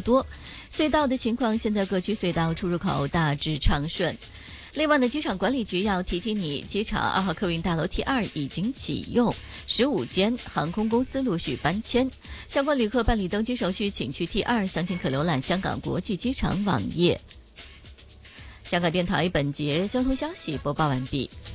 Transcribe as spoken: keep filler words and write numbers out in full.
多。隧道的情况，现在各区隧道出入口大致畅顺。另外呢，机场管理局要提提你，机场二号客运大楼 T 二已经启用，十五间航空公司陆续搬迁，相关旅客办理登机手续，请去 T 二，详情可浏览香港国际机场网页。香港电台本节交通消息播报完毕。